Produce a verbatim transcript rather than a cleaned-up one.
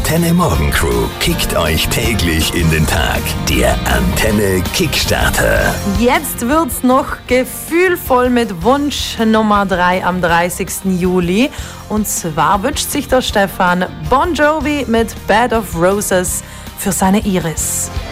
Antenne Morgen Crew kickt euch täglich in den Tag. Der Antenne Kickstarter. Jetzt wird's noch gefühlvoll mit Wunsch Nummer drei am dreißigsten Juli. Und zwar wünscht sich der Stefan Bon Jovi mit Bed of Roses für seine Iris.